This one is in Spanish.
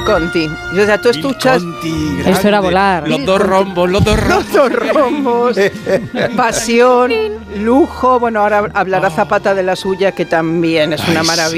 Conti. O sea, tú escuchas... Esto era volar. Los dos rombos. Los dos rombos, pasión, lujo. Bueno, ahora hablará Zapata de la suya, que también es una maravilla.